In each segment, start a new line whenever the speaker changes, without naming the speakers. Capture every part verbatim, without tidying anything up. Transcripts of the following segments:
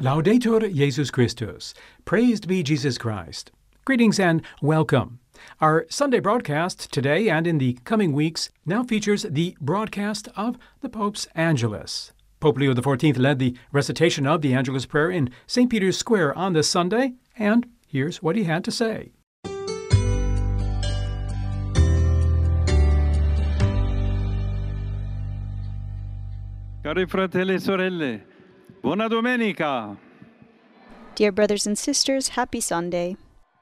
Laudetur Jesus Christus. Praised be Jesus Christ. Greetings and welcome. Our Sunday broadcast today and in the coming weeks now features the broadcast of the Pope's Angelus. Pope Leo the fourteenth led the recitation of the Angelus prayer in Saint Peter's Square on this Sunday, and here's what he had to say.
Cari fratelli e sorelle, buona domenica!
Dear brothers and sisters, happy Sunday.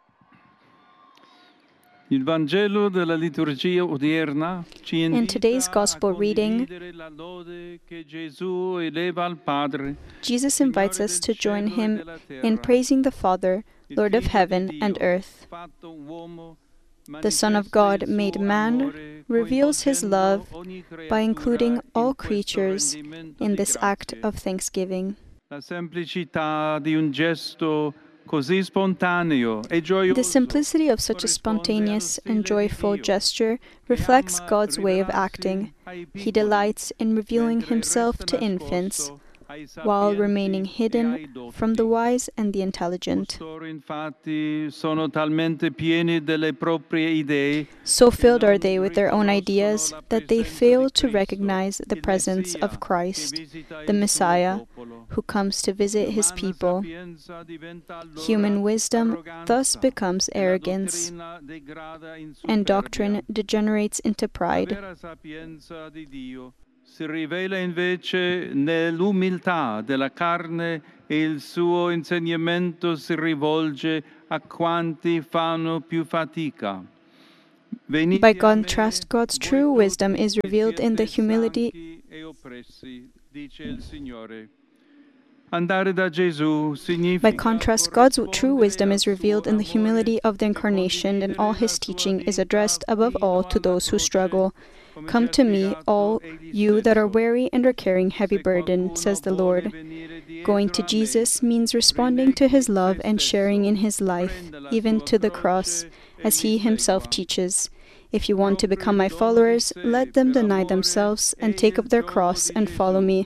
Il Vangelo della liturgia odierna ci
In today's
invita a
Gospel reading,
condividere la lode che Gesù eleva al Padre,
Jesus invites us to join
Signore
him
della terra,
in praising the Father,
il
Lord of
Figlio
heaven
di
and
Dio,
earth.
fatto uomo,
The Son of
manifesta
God,
il
made
suo
man,
amore,
reveals his
coinvolgendo
love
ogni
by
creatura
including
in
all
questo
creatures
rendimento
in
di
this act
grazie.
of thanksgiving.
La semplicità di un gesto così spontaneo e gioioso
The simplicity of such a spontaneous and joyful gesture reflects God's way of acting. He delights in revealing himself to infants, while remaining hidden from the wise and the intelligent.
Costoro infatti sono talmente pieni delle proprie idee
So filled are they with their own ideas that they fail to recognize the presence of Christ, the Messiah, who comes to visit his people. Human wisdom thus becomes arrogance, and doctrine degenerates into pride.
Si rivela invece nell'umiltà della carne e il suo insegnamento si rivolge a quanti fanno più fatica.
By contrast, God's true wisdom is revealed in the humility. By contrast, God's true wisdom is revealed in the humility of the Incarnation, and all his teaching is addressed above all to those who struggle. Come to me, all you that are weary and are carrying heavy burden, says the Lord. Going to Jesus means responding to his love and sharing in his life, even to the cross, as he himself teaches. If you want to become my followers, let them deny themselves and take up their cross and follow me.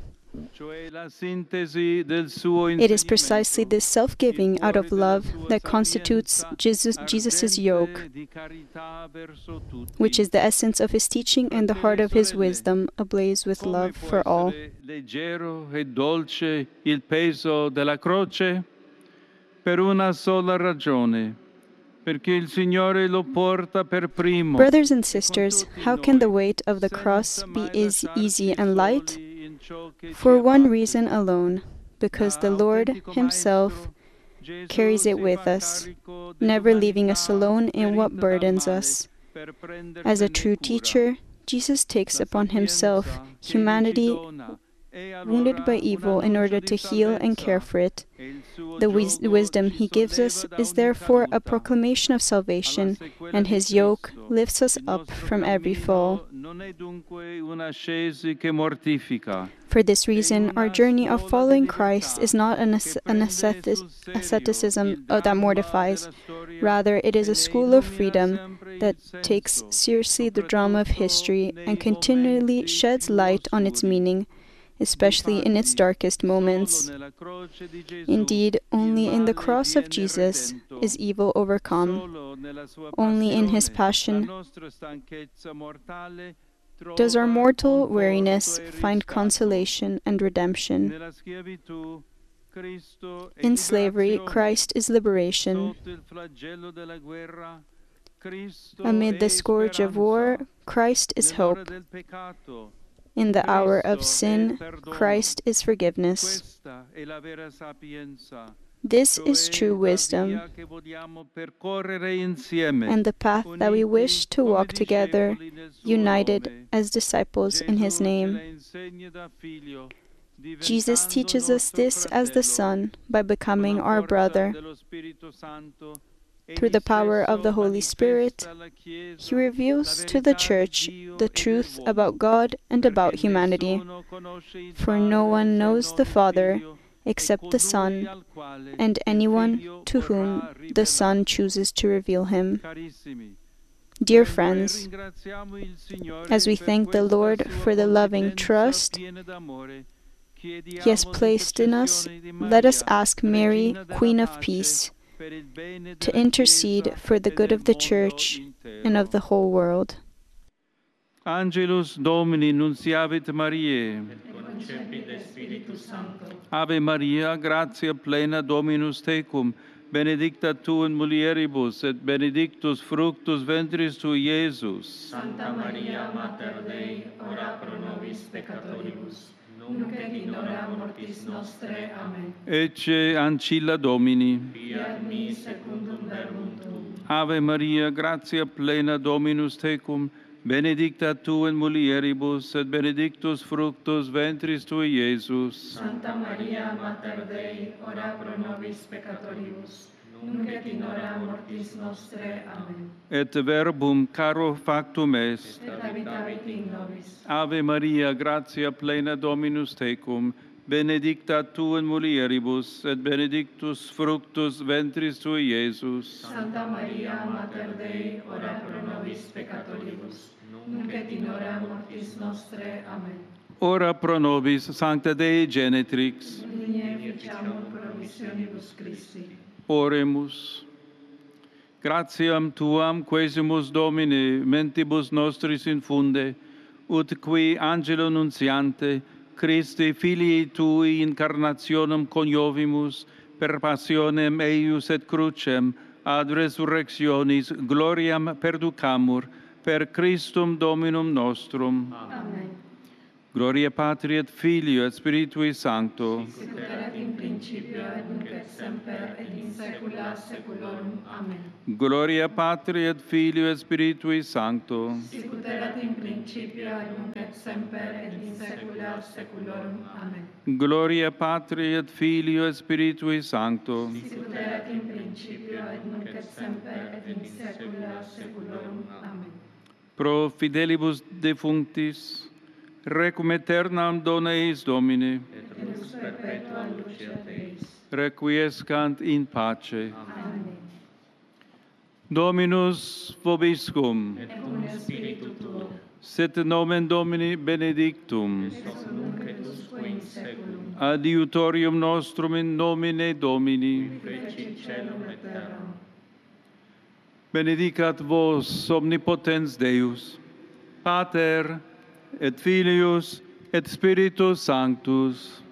It is precisely this self-giving out of love that constitutes Jesus, Jesus's yoke, which is the essence of his teaching and the heart of his wisdom, ablaze with love for all.
Leggero e dolce il peso della croce per una sola ragione, perché il Signore lo porta per primo.
Brothers and sisters, how can the weight of the cross be is easy and light? For one reason alone, because the Lord himself carries it with us, never leaving us alone in what burdens us. As a true teacher, Jesus takes upon himself humanity wounded by evil in order to heal and care for it. The wis- wisdom he gives us is therefore a proclamation of salvation, and his yoke lifts us up from every fall. For this reason, our journey of following Christ is not an, asc- an ascetic- asceticism that mortifies. Rather, it is a school of freedom that takes seriously the drama of history and continually sheds light on its meaning, especially in its darkest moments. Indeed, only in the cross of Jesus is evil overcome. Only in his passion does our mortal weariness find consolation and redemption. In slavery, Christ is liberation. Amid the scourge of war, Christ is hope. In the hour of sin, Christ is forgiveness. This is true wisdom, and the path that we wish to walk together, united as disciples in his name. Jesus teaches us this as the Son by becoming our brother. Through the power of the Holy Spirit, he reveals to the Church the truth about God and about humanity. For no one knows the Father except the Son, and anyone to whom the Son chooses to reveal him. Dear friends, as we thank the Lord for the loving trust He has placed in us, let us ask Mary, Queen of Peace, to intercede for the good of the Church and of the whole world.
Angelus Domini nunciavit Mariae. Ave Maria, gratia plena Dominus tecum, benedicta tu in mulieribus, et benedictus fructus ventris tui, Iesus.
Santa Maria, Mater Dei, ora pro nobis peccatoribus, nunc et in hora mortis nostrae. Amen.
Ecce ancilla Domini.
Fiat mi secundum verbum tuum.
Ave Maria, gratia plena Dominus tecum, benedicta tu in mulieribus, et benedictus fructus ventris tui, Iesus.
Santa Maria, Mater Dei, ora pro nobis peccatoribus, nunc et in hora mortis nostrae. Amen.
Et verbum caro factum est.
Et habitavit in nobis.
Ave Maria, gratia plena Dominus tecum, benedicta tu in mulieribus, et benedictus fructus ventris tui, Iesus.
Santa Maria, Mater Dei, ora pro nobis peccatoribus, nunc et in hora mortis nostrae. Amen.
Ora pro nobis, Sancta Dei Genetrix.
Digne ficiamur promissionibus Christi.
Oremus. Gratiam tuam quesimus Domine, mentibus nostris infunde, ut qui angelo nuntiante, Christi filii tui incarnationem coniovimus, per passionem eius et crucem, ad resurrectionis gloriam perducamur, per Christum Dominum nostrum.
Amen.
Gloria Patri et Filio et Spiritui Sancto.
Sicut erat in principio et nunc et semper et in saecula saeculorum. Amen.
Gloria Patri et Filio et Spiritui Sancto.
Sicut erat in principio et nunc et semper et in saecula saeculorum. Amen.
Gloria Patri et Filio et Spiritui Sancto.
Sicut erat in principio et nunc et semper et in saecula saeculorum. Amen.
Pro fidelibus defunctis, requiem aeternam dona eis Domine,
Et lux perpetua luceat eis.
requiescant in pace.
Amen.
Dominus vobiscum,
Et cum spiritu tuo,
sit nomen Domini benedictum,
ex nunc et usque in saeculum,
adiutorium nostrum in nomine Domini.
fecit caelum et terram.
Benedicat vos omnipotens Deus, Pater et Filius et Spiritus Sanctus.